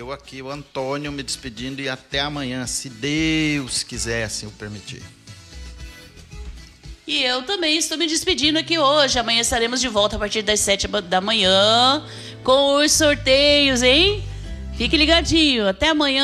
Eu aqui, o Antônio, me despedindo e até amanhã, se Deus quiser assim o permitir. E eu também estou me despedindo aqui hoje. Amanhã estaremos de volta a partir das 7 da manhã com os sorteios, hein? Fique ligadinho. Até amanhã.